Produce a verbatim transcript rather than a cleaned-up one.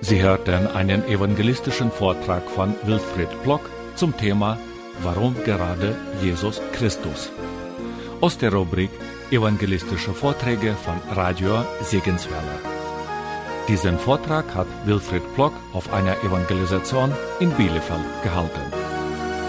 Sie hörten einen evangelistischen Vortrag von Wilfried Plock zum Thema Warum gerade Jesus Christus? Aus der Rubrik Evangelistische Vorträge von Radio Segenswelle. Diesen Vortrag hat Wilfried Plock auf einer Evangelisation in Bielefeld gehalten.